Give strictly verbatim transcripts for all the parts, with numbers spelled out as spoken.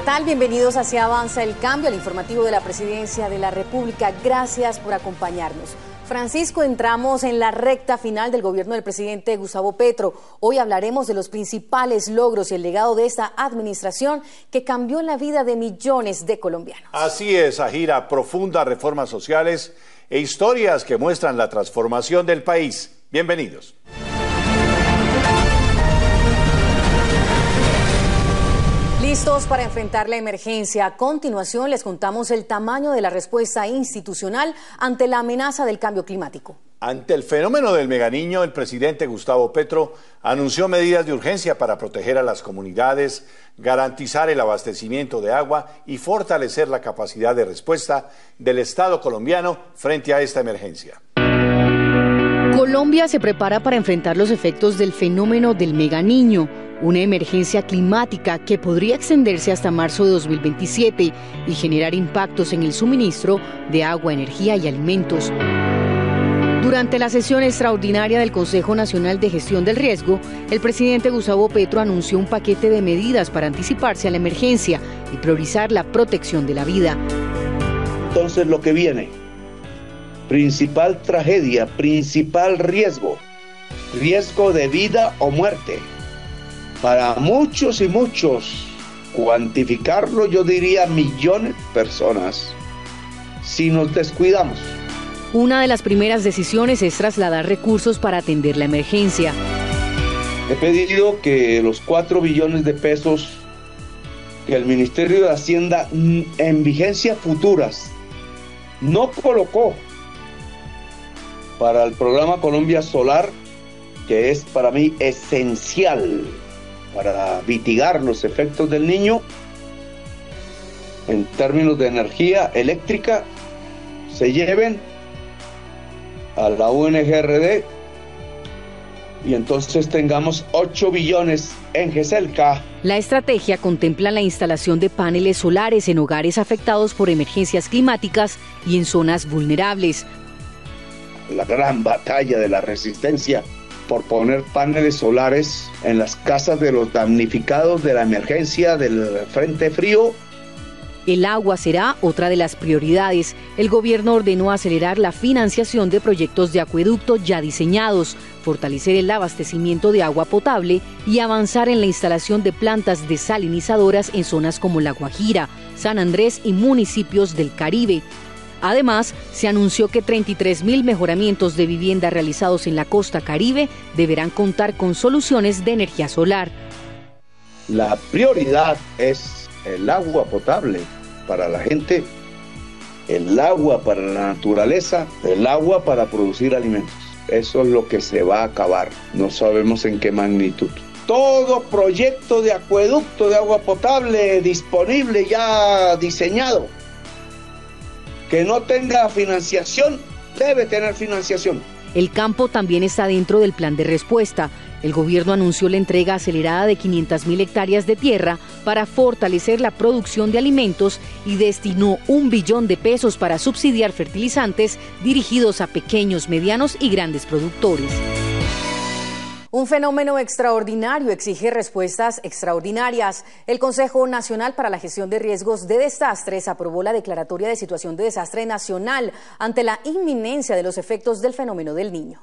tal? Bienvenidos a Así Avanza el Cambio, al informativo de la Presidencia de la República. Gracias por acompañarnos. Francisco, entramos en la recta final del gobierno del presidente Gustavo Petro. Hoy hablaremos de los principales logros y el legado de esta administración que cambió la vida de millones de colombianos. Así es, Ajira, profundas reformas sociales e historias que muestran la transformación del país. Bienvenidos. Listos para enfrentar la emergencia. A continuación les contamos el tamaño de la respuesta institucional ante la amenaza del cambio climático. Ante el fenómeno del Meganiño, el presidente Gustavo Petro anunció medidas de urgencia para proteger a las comunidades, garantizar el abastecimiento de agua y fortalecer la capacidad de respuesta del Estado colombiano frente a esta emergencia. Colombia se prepara para enfrentar los efectos del fenómeno del Meganiño, una emergencia climática que podría extenderse hasta marzo de dos mil veintisiete y generar impactos en el suministro de agua, energía y alimentos. Durante la sesión extraordinaria del Consejo Nacional de Gestión del Riesgo, el presidente Gustavo Petro anunció un paquete de medidas para anticiparse a la emergencia y priorizar la protección de la vida. Entonces, lo que viene, principal tragedia, principal riesgo, riesgo de vida o muerte. Para muchos y muchos, cuantificarlo, yo diría millones de personas, si nos descuidamos. Una de las primeras decisiones es trasladar recursos para atender la emergencia. He pedido que los cuatro billones de pesos que el Ministerio de Hacienda en vigencias futuras no colocó para el programa Colombia Solar, que es para mí esencial para mitigar los efectos del niño en términos de energía eléctrica, se lleven a la U N G R D y entonces tengamos ocho billones en GESELCA. La estrategia contempla la instalación de paneles solares en hogares afectados por emergencias climáticas y en zonas vulnerables. La gran batalla de la resistencia por poner paneles solares en las casas de los damnificados de la emergencia del frente frío. El agua será otra de las prioridades. El gobierno ordenó acelerar la financiación de proyectos de acueducto ya diseñados, fortalecer el abastecimiento de agua potable y avanzar en la instalación de plantas desalinizadoras en zonas como La Guajira, San Andrés y municipios del Caribe. Además, se anunció que treinta y tres mil mejoramientos de vivienda realizados en la costa Caribe deberán contar con soluciones de energía solar. La prioridad es el agua potable para la gente, el agua para la naturaleza, el agua para producir alimentos. Eso es lo que se va a acabar, no sabemos en qué magnitud. Todo proyecto de acueducto de agua potable disponible, ya diseñado, que no tenga financiación, debe tener financiación. El campo también está dentro del plan de respuesta. El gobierno anunció la entrega acelerada de quinientas mil hectáreas de tierra para fortalecer la producción de alimentos y destinó un billón de pesos para subsidiar fertilizantes dirigidos a pequeños, medianos y grandes productores. Un fenómeno extraordinario exige respuestas extraordinarias. El Consejo Nacional para la Gestión de Riesgos de Desastres aprobó la declaratoria de situación de desastre nacional ante la inminencia de los efectos del fenómeno del Niño.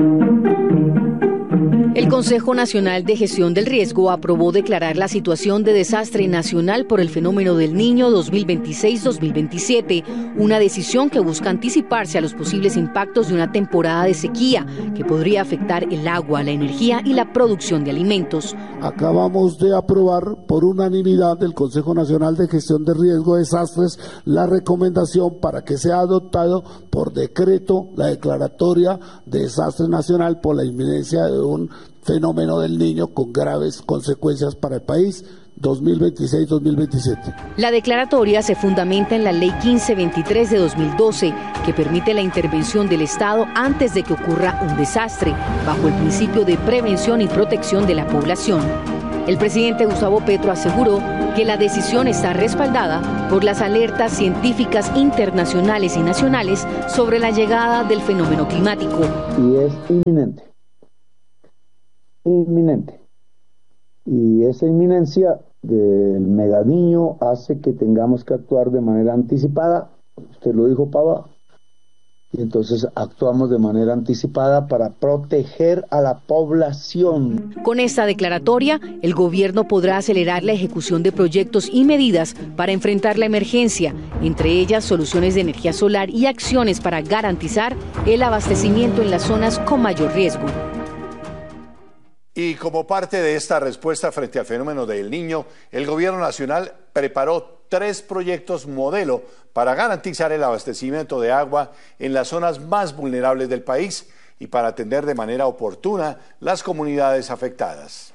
El Consejo Nacional de Gestión del Riesgo aprobó declarar la situación de desastre nacional por el fenómeno del Niño dos mil veintiséis dos mil veintisiete, una decisión que busca anticiparse a los posibles impactos de una temporada de sequía que podría afectar el agua, la energía y la producción de alimentos. Acabamos de aprobar por unanimidad del Consejo Nacional de Gestión de Riesgo de Desastres la recomendación para que sea adoptado por decreto la declaratoria de desastre nacional por la inminencia de un fenómeno del Niño con graves consecuencias para el país dos mil veintiséis dos mil veintisiete. La declaratoria se fundamenta en la Ley quince veintitrés de dos mil doce, que permite la intervención del Estado antes de que ocurra un desastre, bajo el principio de prevención y protección de la población. El presidente Gustavo Petro aseguró que la decisión está respaldada por las alertas científicas internacionales y nacionales sobre la llegada del fenómeno climático. Y es inminente. Inminente. Y esa inminencia del Meganiño hace que tengamos que actuar de manera anticipada. Usted lo dijo, Pava. Y entonces actuamos de manera anticipada para proteger a la población. Con esta declaratoria, el gobierno podrá acelerar la ejecución de proyectos y medidas para enfrentar la emergencia, entre ellas soluciones de energía solar y acciones para garantizar el abastecimiento en las zonas con mayor riesgo. Y como parte de esta respuesta frente al fenómeno del Niño, el gobierno nacional preparó tres proyectos modelo para garantizar el abastecimiento de agua en las zonas más vulnerables del país y para atender de manera oportuna las comunidades afectadas.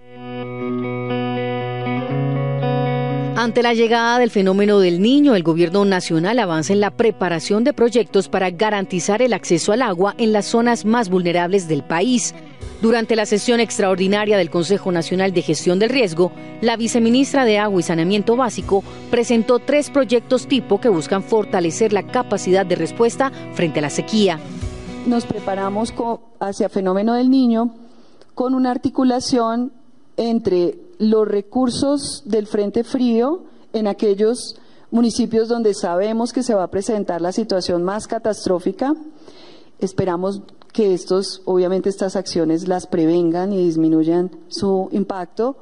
Ante la llegada del fenómeno del Niño, el gobierno nacional avanza en la preparación de proyectos para garantizar el acceso al agua en las zonas más vulnerables del país. Durante la sesión extraordinaria del Consejo Nacional de Gestión del Riesgo, la viceministra de Agua y Saneamiento Básico presentó tres proyectos tipo que buscan fortalecer la capacidad de respuesta frente a la sequía. Nos preparamos hacia fenómeno del Niño con una articulación entre los recursos del Frente Frío en aquellos municipios donde sabemos que se va a presentar la situación más catastrófica. Esperamos que estos, obviamente estas acciones las prevengan y disminuyan su impacto,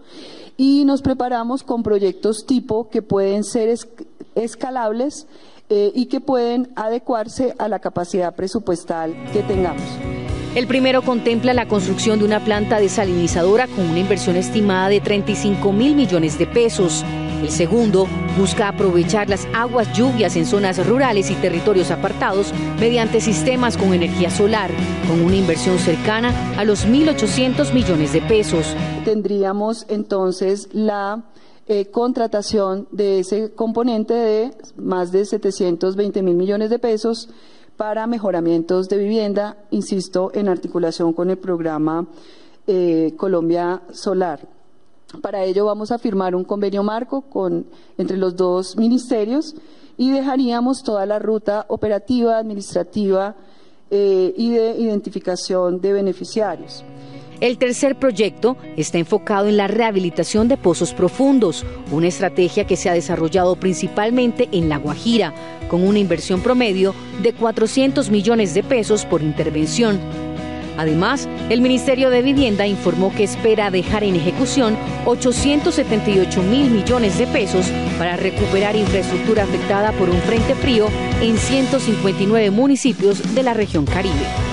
y nos preparamos con proyectos tipo que pueden ser es, escalables eh, y que pueden adecuarse a la capacidad presupuestal que tengamos. El primero contempla la construcción de una planta desalinizadora con una inversión estimada de treinta y cinco mil millones de pesos. El segundo busca aprovechar las aguas lluvias en zonas rurales y territorios apartados mediante sistemas con energía solar, con una inversión cercana a los mil ochocientos millones de pesos. Tendríamos entonces la eh, contratación de ese componente de más de setecientos veinte mil millones de pesos para mejoramientos de vivienda, insisto, en articulación con el programa eh, Colombia Solar. Para ello vamos a firmar un convenio marco con, entre los dos ministerios, y dejaríamos toda la ruta operativa, administrativa eh, y de identificación de beneficiarios. El tercer proyecto está enfocado en la rehabilitación de pozos profundos, una estrategia que se ha desarrollado principalmente en La Guajira, con una inversión promedio de cuatrocientos millones de pesos por intervención. Además, el Ministerio de Vivienda informó que espera dejar en ejecución ochocientos setenta y ocho mil millones de pesos para recuperar infraestructura afectada por un frente frío en ciento cincuenta y nueve municipios de la región Caribe.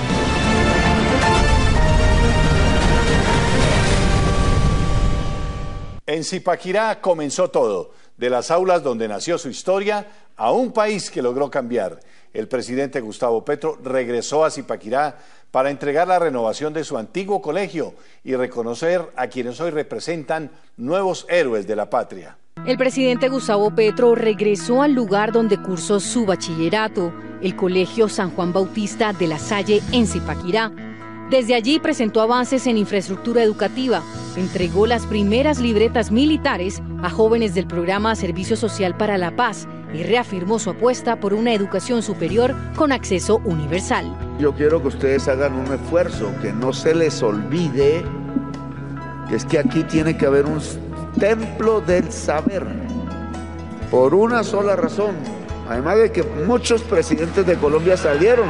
En Zipaquirá comenzó todo, de las aulas donde nació su historia a un país que logró cambiar. El presidente Gustavo Petro regresó a Zipaquirá para entregar la renovación de su antiguo colegio y reconocer a quienes hoy representan nuevos héroes de la patria. El presidente Gustavo Petro regresó al lugar donde cursó su bachillerato, el Colegio San Juan Bautista de la Salle en Zipaquirá. Desde allí presentó avances en infraestructura educativa, entregó las primeras libretas militares a jóvenes del programa Servicio Social para la Paz y reafirmó su apuesta por una educación superior con acceso universal. Yo quiero que ustedes hagan un esfuerzo, que no se les olvide que es que aquí tiene que haber un templo del saber, por una sola razón, además de que muchos presidentes de Colombia salieron.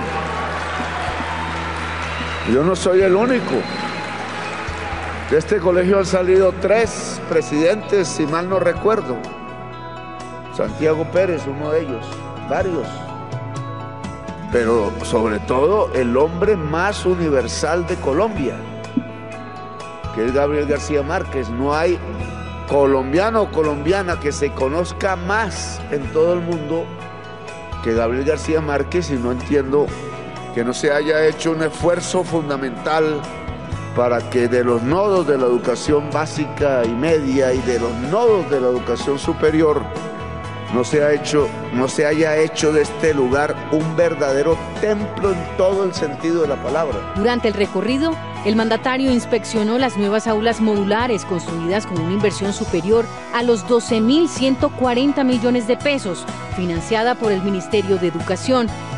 Yo no soy el único. De este colegio han salido tres presidentes, si mal no recuerdo. Santiago Pérez, uno de ellos, varios. Pero sobre todo el hombre más universal de Colombia, que es Gabriel García Márquez. No hay colombiano o colombiana que se conozca más en todo el mundo que Gabriel García Márquez, y no entiendo que no se haya hecho un esfuerzo fundamental para que de los nodos de la educación básica y media y de los nodos de la educación superior no se ha hecho, no se haya hecho de este lugar un verdadero templo en todo el sentido de la palabra. Durante el recorrido, el mandatario inspeccionó las nuevas aulas modulares construidas con una inversión superior a los doce mil ciento cuarenta millones de pesos, financiada por el Ministerio de Educación,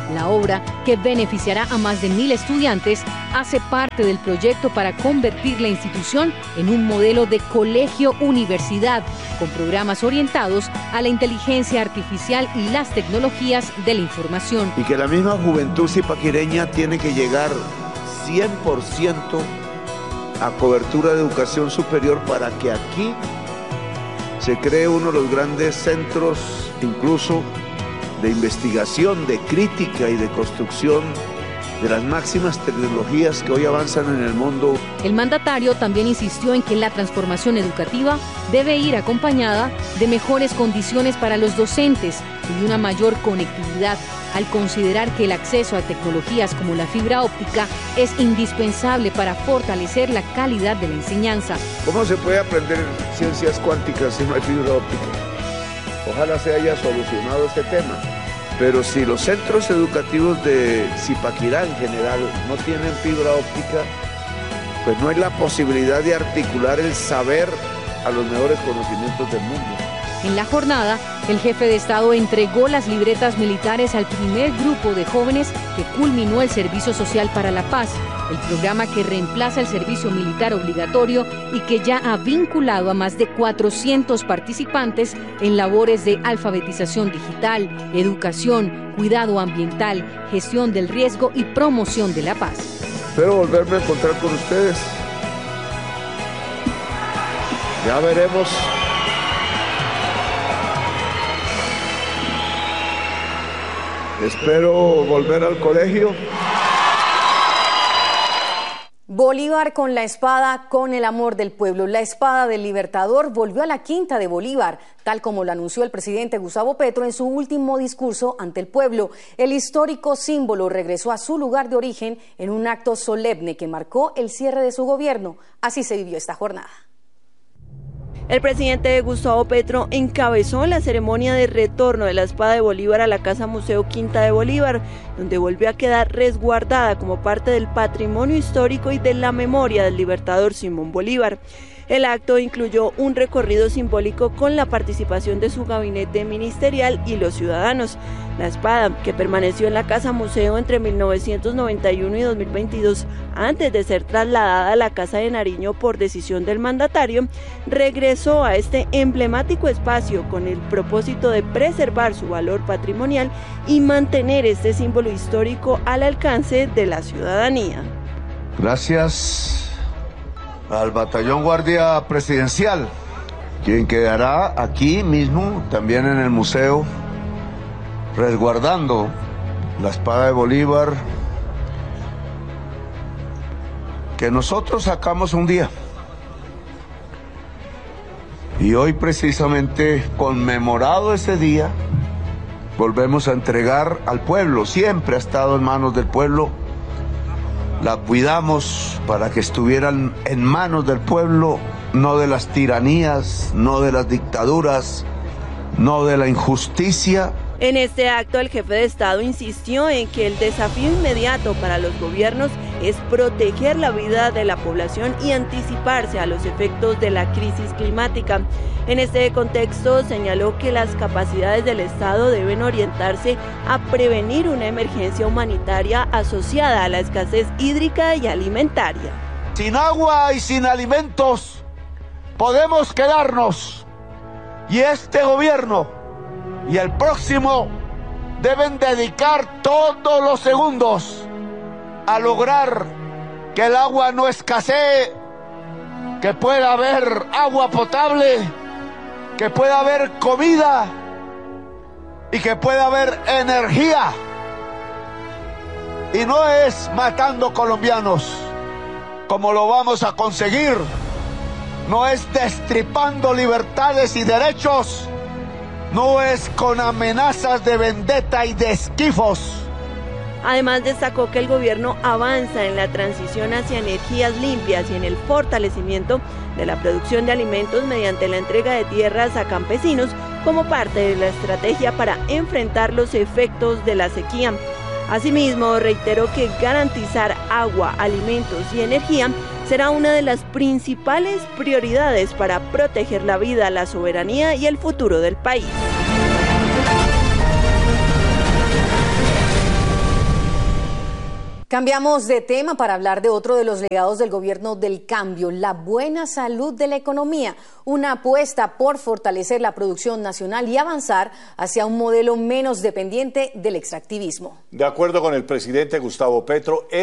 La obra, que beneficiará a más de mil estudiantes, hace parte del proyecto para convertir la institución en un modelo de colegio-universidad, con programas orientados a la inteligencia artificial y las tecnologías de la información. Y que la misma juventud zipaquireña tiene que llegar cien por ciento a cobertura de educación superior para que aquí se cree uno de los grandes centros, incluso de investigación, de crítica y de construcción de las máximas tecnologías que hoy avanzan en el mundo. El mandatario también insistió en que la transformación educativa debe ir acompañada de mejores condiciones para los docentes y de una mayor conectividad, al considerar que el acceso a tecnologías como la fibra óptica es indispensable para fortalecer la calidad de la enseñanza. ¿Cómo se puede aprender ciencias cuánticas si no hay fibra óptica? Ojalá se haya solucionado este tema. Pero si los centros educativos de Zipaquirá en general no tienen fibra óptica, pues no hay la posibilidad de articular el saber a los mejores conocimientos del mundo. En la jornada, el jefe de Estado entregó las libretas militares al primer grupo de jóvenes que culminó el Servicio Social para la Paz, el programa que reemplaza el servicio militar obligatorio y que ya ha vinculado a más de cuatrocientos participantes en labores de alfabetización digital, educación, cuidado ambiental, gestión del riesgo y promoción de la paz. Espero volverme a encontrar con ustedes. Ya veremos. Espero volver al colegio. Bolívar con la espada, con el amor del pueblo. La espada del Libertador volvió a la Quinta de Bolívar, tal como lo anunció el presidente Gustavo Petro en su último discurso ante el pueblo. El histórico símbolo regresó a su lugar de origen en un acto solemne que marcó el cierre de su gobierno. Así se vivió esta jornada. El presidente Gustavo Petro encabezó la ceremonia de retorno de la espada de Bolívar a la Casa Museo Quinta de Bolívar, donde volvió a quedar resguardada como parte del patrimonio histórico y de la memoria del libertador Simón Bolívar. El acto incluyó un recorrido simbólico con la participación de su gabinete ministerial y los ciudadanos. La espada, que permaneció en la Casa Museo entre mil novecientos noventa y uno y dos mil veintidós, antes de ser trasladada a la Casa de Nariño por decisión del mandatario, regresó a este emblemático espacio con el propósito de preservar su valor patrimonial y mantener este símbolo histórico al alcance de la ciudadanía. Gracias al Batallón Guardia Presidencial, quien quedará aquí mismo, también en el museo, resguardando la espada de Bolívar, que nosotros sacamos un día. Y hoy, precisamente conmemorado ese día, volvemos a entregar al pueblo. Siempre ha estado en manos del pueblo. La cuidamos para que estuvieran en manos del pueblo, no de las tiranías, no de las dictaduras, no de la injusticia. En este acto, el jefe de Estado insistió en que el desafío inmediato para los gobiernos es proteger la vida de la población y anticiparse a los efectos de la crisis climática. En este contexto, señaló que las capacidades del Estado deben orientarse a prevenir una emergencia humanitaria asociada a la escasez hídrica y alimentaria. Sin agua y sin alimentos podemos quedarnos, y este gobierno y el próximo deben dedicar todos los segundos a lograr que el agua no escasee, que pueda haber agua potable, que pueda haber comida y que pueda haber energía. Y no es matando colombianos como lo vamos a conseguir, no es destripando libertades y derechos, no es con amenazas de vendetta y de esquifos. Además, destacó que el gobierno avanza en la transición hacia energías limpias y en el fortalecimiento de la producción de alimentos mediante la entrega de tierras a campesinos como parte de la estrategia para enfrentar los efectos de la sequía. Asimismo, reiteró que garantizar agua, alimentos y energía será una de las principales prioridades para proteger la vida, la soberanía y el futuro del país. Cambiamos de tema para hablar de otro de los legados del gobierno del cambio, la buena salud de la economía, una apuesta por fortalecer la producción nacional y avanzar hacia un modelo menos dependiente del extractivismo. De acuerdo con el presidente Gustavo Petro,